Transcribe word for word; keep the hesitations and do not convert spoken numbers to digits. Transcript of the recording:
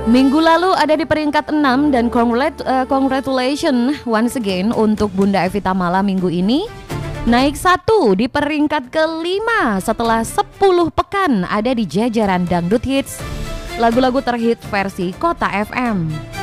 Minggu lalu ada di peringkat enam dan congrat, uh, congratulations once again untuk Bunda Evita Mala minggu ini naik satu di peringkat kelima setelah sepuluh pekan ada di jajaran Dangdut Hits, lagu-lagu terhit versi Kota F M.